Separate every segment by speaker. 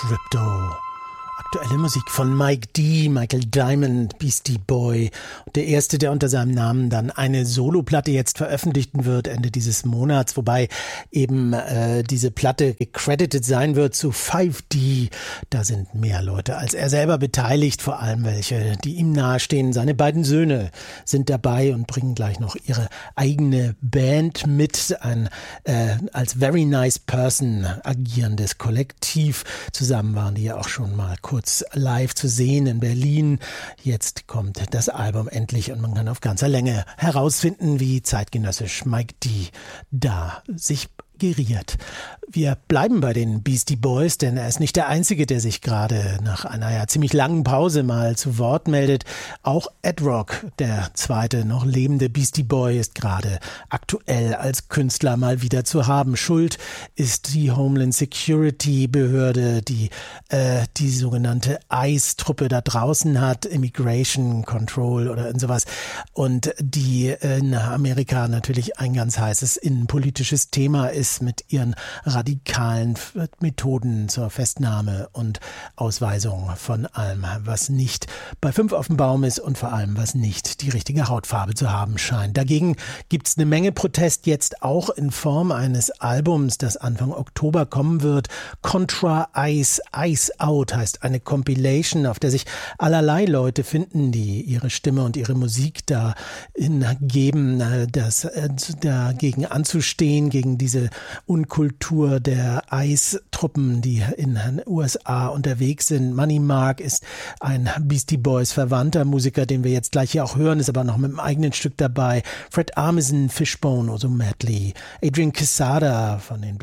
Speaker 1: Crypto. Aktuelle Musik von Mike D, Michael Diamond, Beastie Boy. Der erste, der unter seinem Namen dann eine Soloplatte jetzt veröffentlichen wird, Ende dieses Monats, wobei eben diese Platte gecredited sein wird zu 5D. Da sind mehr Leute als er selber beteiligt, vor allem welche, die ihm nahestehen. Seine beiden Söhne sind dabei und bringen gleich noch ihre eigene Band mit. Ein als Very Nice Person agierendes Kollektiv. Zusammen waren die ja auch schon mal kurz live zu sehen in Berlin. Jetzt kommt das Album endlich und man kann auf ganzer Länge herausfinden, wie zeitgenössisch Mike D da sich geriert. Wir bleiben bei den Beastie Boys, denn er ist nicht der Einzige, der sich gerade nach einer ziemlich langen Pause mal zu Wort meldet. Auch Ed Rock, der zweite noch lebende Beastie Boy, ist gerade aktuell als Künstler mal wieder zu haben. Schuld ist die Homeland Security Behörde, die die sogenannte ICE-Truppe da draußen hat, Immigration Control oder sowas, und die in Amerika natürlich ein ganz heißes innenpolitisches Thema ist mit ihren radikalen Methoden zur Festnahme und Ausweisung von allem, was nicht bei 5 auf dem Baum ist und vor allem, was nicht die richtige Hautfarbe zu haben scheint. Dagegen gibt's eine Menge Protest jetzt auch in Form eines Albums, das Anfang Oktober kommen wird. Contra Ice, Ice Out heißt eine Compilation, auf der sich allerlei Leute finden, die ihre Stimme und ihre Musik da geben, das dagegen anzustehen, gegen diese Unkultur der ICE-Truppen, die in den USA unterwegs sind. Money Mark ist ein Beastie Boys verwandter Musiker, den wir jetzt gleich hier auch hören, ist aber noch mit einem eigenen Stück dabei. Fred Armisen, Fishbone, Ozo Medley, Adrian Quesada von den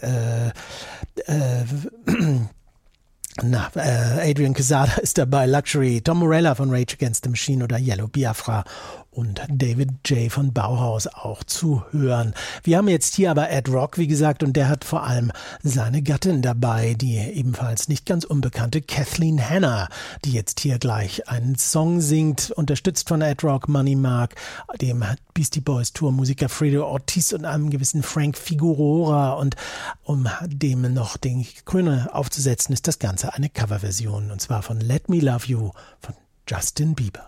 Speaker 1: Adrian Quesada ist dabei, Luxury, Tom Morello von Rage Against the Machine oder Yellow Biafra und David J. von Bauhaus auch zu hören. Wir haben jetzt hier aber Ed Rock, wie gesagt, und der hat vor allem seine Gattin dabei, die ebenfalls nicht ganz unbekannte Kathleen Hanna, die jetzt hier gleich einen Song singt, unterstützt von Ed Rock, Money Mark, dem Beastie Boys Tourmusiker Fredo Ortiz und einem gewissen Frank Figueroa, und um dem noch den Krone aufzusetzen, ist das Ganze eine Coverversion, und zwar von Let Me Love You von Justin Bieber.